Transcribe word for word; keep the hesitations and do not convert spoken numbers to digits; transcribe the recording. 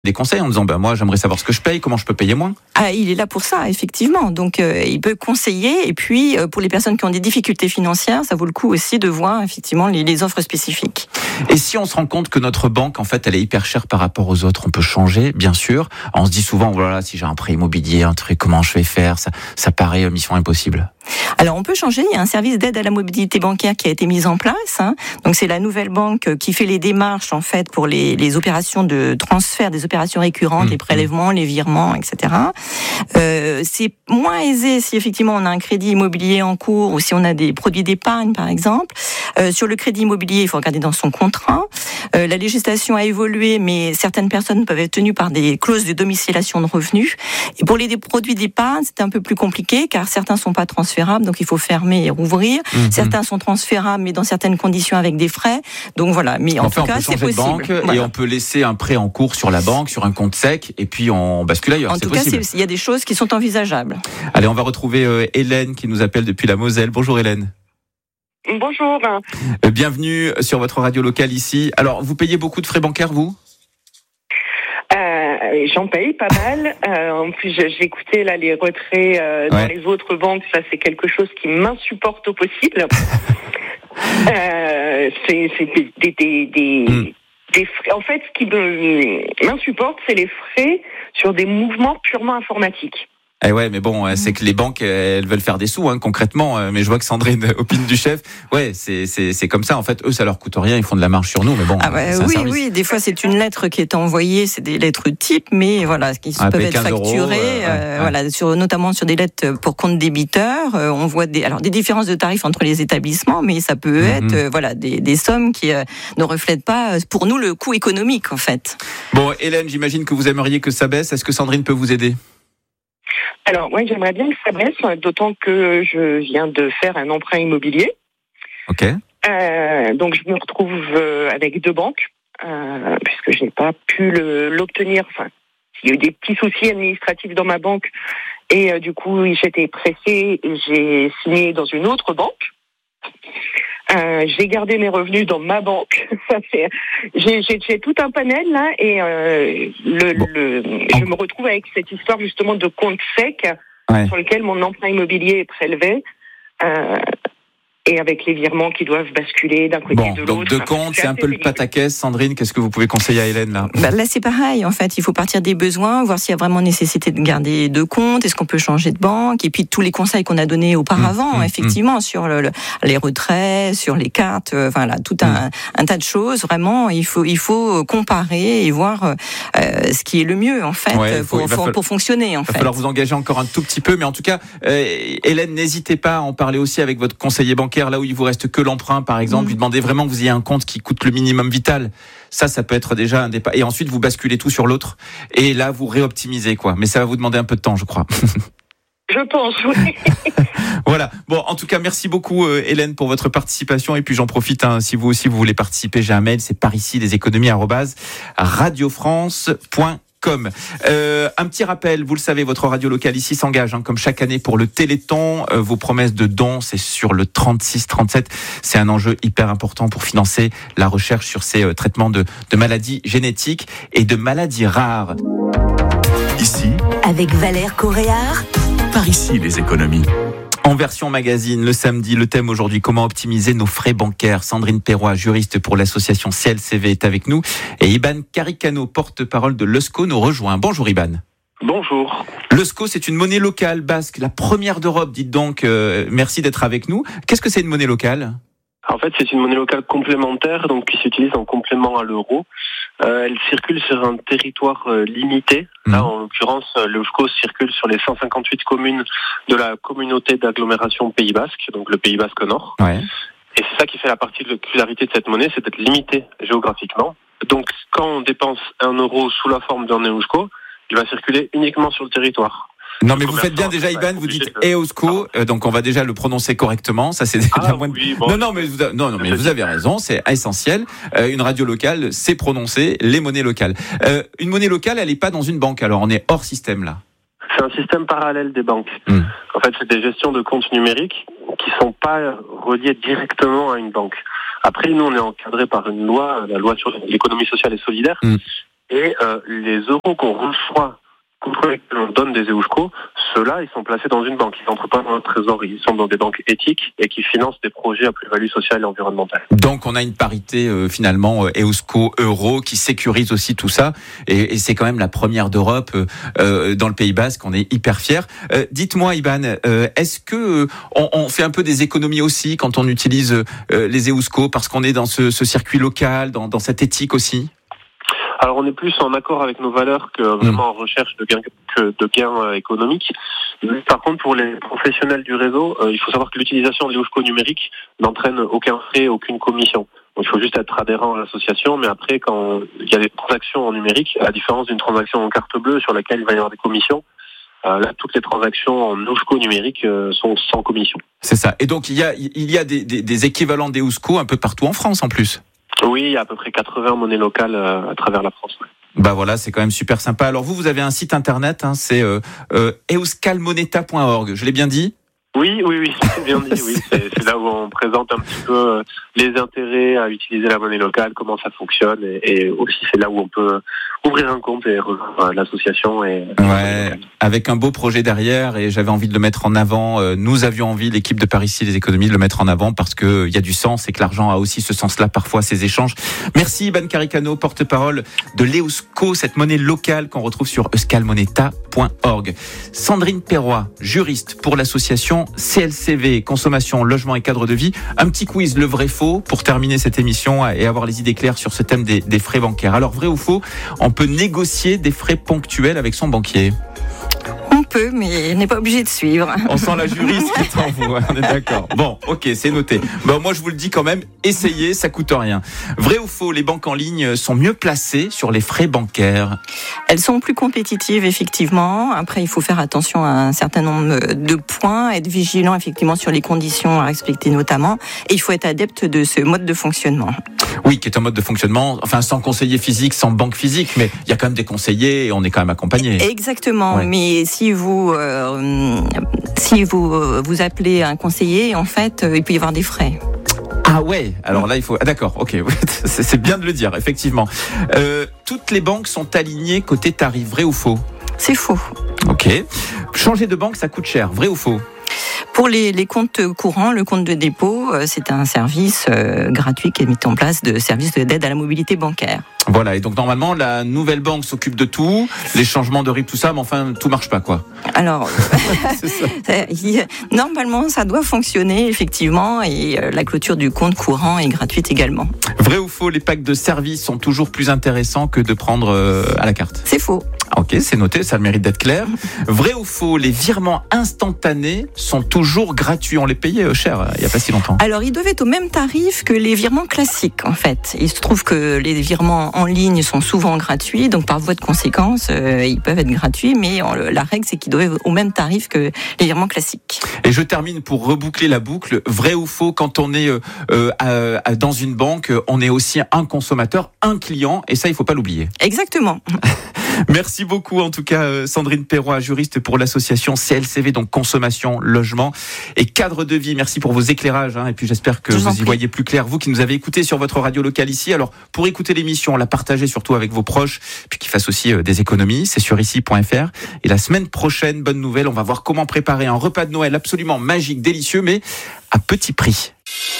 des conseils en disant bah, moi j'aimerais savoir ce que je paye, comment je peux payer moins. Ah, il est là pour ça, effectivement. Donc euh, il peut conseiller, et puis euh, pour les personnes qui ont des difficultés financières, ça vaut le coup aussi de voir effectivement les, les offres spécifiques. Et si on se rend compte que notre banque, en fait, elle est hyper chère par rapport aux autres, on peut changer, bien sûr. On se dit souvent, voilà, si j'ai un prêt immobilier, un truc, comment je vais faire, ça, ça paraît mission impossible. Alors on peut changer, il y a un service d'aide à la mobilité bancaire qui a été mis en place, hein. Donc c'est la nouvelle banque qui fait les démarches en fait pour les, les opérations de transfert, des opérations récurrentes, mmh. les prélèvements, les virements, et cetera. Euh, c'est moins aisé si effectivement on a un crédit immobilier en cours ou si on a des produits d'épargne par exemple. Euh, sur le crédit immobilier, il faut regarder dans son contrat. Euh, la législation a évolué, mais certaines personnes peuvent être tenues par des clauses de domiciliation de revenus. Et pour les des produits d'épargne, c'est un peu plus compliqué car certains sont pas transférables, donc il faut fermer et rouvrir. Mmh. Certains sont transférables, mais dans certaines conditions avec des frais. Donc voilà. Mais en enfin, tout cas, c'est possible. On peut changer de banque voilà. et on peut laisser un prêt en cours sur la banque, sur un compte sec, et puis on bascule ailleurs. En c'est tout possible. cas, il y a des choses qui sont envisageables. Allez, on va retrouver euh, Hélène qui nous appelle depuis la Moselle. Bonjour Hélène. Bonjour. Euh, bienvenue sur votre radio locale ici. Alors, vous payez beaucoup de frais bancaires, vous ? Euh, j'en paye pas mal. Euh, en plus, j'ai écouté là les retraits euh, dans ouais. les autres banques. Ça, c'est quelque chose qui m'insupporte au possible. euh, c'est, c'est des, des, des, des, mm. des frais. En fait, ce qui me, m'insupporte, c'est les frais sur des mouvements purement informatiques. Eh ouais, mais bon, c'est que les banques, elles veulent faire des sous, hein, concrètement. Mais je vois que Sandrine opine du chef. Ouais, c'est c'est c'est comme ça. En fait, eux, ça leur coûte rien. Ils font de la marge sur nous, mais bon. Ah bah, oui, service. oui. Des fois, c'est une lettre qui est envoyée. C'est des lettres types, mais voilà, qui ah, peuvent être facturées. Euros, euh, euh, ouais, voilà, ouais. sur notamment sur des lettres pour compte débiteur. Euh, on voit des alors des différences de tarifs entre les établissements, mais ça peut mm-hmm. être euh, voilà des des sommes qui euh, ne reflètent pas pour nous le coût économique en fait. Bon, Hélène, j'imagine que vous aimeriez que ça baisse. Est-ce que Sandrine peut vous aider ? Alors, ouais, j'aimerais bien que ça baisse, d'autant que je viens de faire un emprunt immobilier. Ok. Euh, donc, je me retrouve avec deux banques, euh, puisque je n'ai pas pu le, l'obtenir. Enfin, il y a eu des petits soucis administratifs dans ma banque, et euh, du coup, j'étais pressée, et j'ai signé dans une autre banque. Euh, j'ai gardé mes revenus dans ma banque. Ça fait, j'ai, j'ai, j'ai tout un panel là et euh, le, bon. le, je me retrouve avec cette histoire justement de compte sec ouais. sur lequel mon emprunt immobilier est prélevé. Euh, Et avec les virements qui doivent basculer d'un côté bon, de l'autre. Donc deux comptes, c'est, c'est un peu le pataquès. Sandrine, qu'est-ce que vous pouvez conseiller à Hélène là ? Bah, là c'est pareil, en fait, il faut partir des besoins, voir s'il y a vraiment nécessité de garder deux comptes, est-ce qu'on peut changer de banque, et puis tous les conseils qu'on a donnés auparavant, mmh, effectivement, mmh. sur le, le, les retraits, sur les cartes, euh, enfin là, tout un, mmh. un tas de choses. Vraiment, il faut il faut comparer et voir euh, ce qui est le mieux en fait ouais, faut, pour, pour, falloir, pour fonctionner. En il va fait. falloir vous engager encore un tout petit peu, mais en tout cas, euh, Hélène, n'hésitez pas à en parler aussi avec votre conseiller bancaire. Là où il vous reste que l'emprunt, par exemple, mmh. lui demandez vraiment que vous ayez un compte qui coûte le minimum vital. Ça, ça peut être déjà un départ. Et ensuite, vous basculez tout sur l'autre. Et là, vous réoptimisez, quoi. Mais ça va vous demander un peu de temps, je crois. Je pense, oui. Voilà. Bon, en tout cas, merci beaucoup, euh, Hélène, pour votre participation. Et puis, j'en profite, hein, si vous aussi, vous voulez participer, j'ai un mail, c'est par ici, les économies, arrobase, radiofrance point com. Comme euh, un petit rappel, vous le savez, votre radio locale ici s'engage, hein, comme chaque année pour le Téléthon. Euh, vos promesses de dons, c'est sur le trente-six trente-sept. C'est un enjeu hyper important pour financer la recherche sur ces euh, traitements de, de maladies génétiques et de maladies rares. Ici, avec Valère Coréard, par ici les économies. En version magazine, le samedi, le thème aujourd'hui, comment optimiser nos frais bancaires. Sandrine Perrois, juriste pour l'association C L C V, est avec nous. Et Iban Caricano, porte-parole de l'Eusco, nous rejoint. Bonjour Iban. Bonjour. L'Eusco, c'est une monnaie locale basque, la première d'Europe, dites donc. Euh, merci d'être avec nous. Qu'est-ce que c'est une monnaie locale ? En fait, c'est une monnaie locale complémentaire, donc qui s'utilise en complément à l'euro. Euh, elle circule sur un territoire euh, limité. Là, mmh. en l'occurrence, l'Eusco circule sur les cent cinquante-huit communes de la communauté d'agglomération Pays Basque, donc le Pays Basque Nord. Ouais. Et c'est ça qui fait la particularité de cette monnaie, c'est d'être limité géographiquement. Donc, quand on dépense un euro sous la forme d'un Eusco, il va circuler uniquement sur le territoire. Non, mais vous faites bien déjà, Iban, vous dites de... Eusco, euh, donc on va déjà le prononcer correctement. Ça, c'est déjà ah, moins... oui, bon, non, non, mais vous, non, non, mais vous avez raison, c'est essentiel. Euh, une radio locale, c'est prononcer les monnaies locales. Euh, une monnaie locale, elle n'est pas dans une banque, alors on est hors système là. C'est un système parallèle des banques. Mmh. En fait, c'est des gestions de comptes numériques qui sont pas reliées directement à une banque. Après, nous, on est encadré par une loi, la loi sur l'économie sociale et solidaire. Mmh. Et euh, les euros qu'on reçoit contre lesquels on donne des EUSCO, ceux-là, ils sont placés dans une banque. Ils n'entrent pas dans la trésorerie. Ils sont dans des banques éthiques et qui financent des projets à plus-value sociale et environnementale. Donc, on a une parité, euh, finalement, euh, EUSCO-Euro qui sécurise aussi tout ça. Et, et c'est quand même la première d'Europe euh, dans le Pays Basque. On est hyper fiers. Euh, dites-moi, Iban, euh, est-ce que euh, on, on fait un peu des économies aussi quand on utilise euh, les EUSCO parce qu'on est dans ce, ce circuit local, dans, dans cette éthique aussi ? Alors on est plus en accord avec nos valeurs que vraiment en recherche de gains, que de gains euh, économiques. Par contre, pour les professionnels du réseau, euh, il faut savoir que l'utilisation de l'EUSCO numérique n'entraîne aucun frais, aucune commission. Donc il faut juste être adhérent à l'association, mais après, quand il y a des transactions en numérique, à la différence d'une transaction en carte bleue sur laquelle il va y avoir des commissions, euh, là, toutes les transactions en EUSCO numérique euh, sont sans commission. C'est ça. Et donc il y a, il y a des, des, des équivalents d'EUSCO un peu partout en France en plus. Oui, il y a à peu près quatre-vingts monnaies locales euh, à travers la France. Ouais. Bah voilà, c'est quand même super sympa. Alors vous, vous avez un site internet, hein, c'est euh, euh, euskalmoneta point org. Je l'ai bien dit ? Oui, oui, oui, c'est bien dit. Oui, c'est, c'est là où on présente un petit peu les intérêts à utiliser la monnaie locale, comment ça fonctionne, et, et aussi c'est là où on peut ouvrir un compte et rejoindre l'association. Et ouais, avec un beau projet derrière, et j'avais envie de le mettre en avant. Nous avions envie, l'équipe de Par ici les économies, de le mettre en avant parce que il y a du sens et que l'argent a aussi ce sens-là parfois, ces échanges. Merci Iban Caricano, porte-parole de l'EUSCO, cette monnaie locale qu'on retrouve sur euskalmoneta point org. Sandrine Perroy, juriste pour l'association C L C V, consommation, logement et cadre de vie. Un petit quiz, le vrai faux, pour terminer cette émission et avoir les idées claires sur ce thème des, des frais bancaires. Alors, vrai ou faux, on peut négocier des frais ponctuels avec son banquier? On peut, mais on n'est pas obligé de suivre. On sent la juriste qui est en vous, on est d'accord. Bon, ok, c'est noté. Bon, moi, je vous le dis quand même, essayez, ça coûte rien. Vrai ou faux, les banques en ligne sont mieux placées sur les frais bancaires? Elles sont plus compétitives, effectivement. Après, il faut faire attention à un certain nombre de points, être vigilant, effectivement, sur les conditions à respecter notamment. Et il faut être adepte de ce mode de fonctionnement. Oui, qui est un mode de fonctionnement, enfin, sans conseiller physique, sans banque physique, mais il y a quand même des conseillers et on est quand même accompagné. Exactement, ouais. Mais si vous, euh, si vous, euh, vous appelez un conseiller, en fait, euh, il peut y avoir des frais. Ah ouais, alors là il faut... Ah d'accord, ok, c'est bien de le dire, effectivement. Euh, toutes les banques sont alignées côté tarif, vrai ou faux? C'est faux. Ok. Changer de banque, ça coûte cher, vrai ou faux? Pour les, les comptes courants, le compte de dépôt, c'est un service euh, gratuit qui est mis en place de services d'aide à la mobilité bancaire. Voilà, et donc normalement, la nouvelle banque s'occupe de tout, les changements de R I B, tout ça, mais enfin, tout marche pas, quoi. Alors, ça. Normalement, ça doit fonctionner, effectivement, et euh, la clôture du compte courant est gratuite également. Vrai ou faux, les packs de services sont toujours plus intéressants que de prendre euh, à la carte? C'est faux. Ok, c'est noté, ça a le mérite d'être clair. Vrai ou faux, les virements instantanés sont toujours gratuits? On les payait cher il n'y a pas si longtemps. Alors, ils doivent être au même tarif que les virements classiques, en fait. Il se trouve que les virements en ligne sont souvent gratuits, donc par voie de conséquence, euh, ils peuvent être gratuits, mais on, la règle, c'est qu'ils doivent être au même tarif que les virements classiques. Et je termine pour reboucler la boucle. Vrai ou faux, quand on est euh, à, à, dans une banque, on est aussi un consommateur, un client, et ça, il ne faut pas l'oublier. Exactement. Merci beaucoup, en tout cas, Sandrine Perroy, juriste pour l'association C L C V, donc consommation, logement et cadre de vie. Merci pour vos éclairages, hein, et puis j'espère que vous, vous y voyez plus clair, vous qui nous avez écoutés sur votre radio locale ici. Alors, pour écouter l'émission, la partager surtout avec vos proches, puis qu'ils fassent aussi euh, des économies, c'est sur ici point f r. Et la semaine prochaine, bonne nouvelle, on va voir comment préparer un repas de Noël absolument magique, délicieux, mais à petit prix.